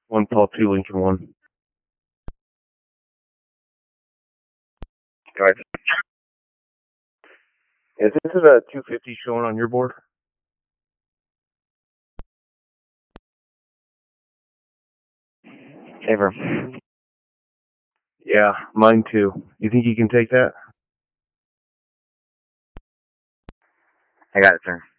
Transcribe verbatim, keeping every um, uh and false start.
One Paul, two Lincoln, one. All right. Is this is a two fifty showing on your board? Ever. Yeah, mine too. You think you can take that? I got it, sir.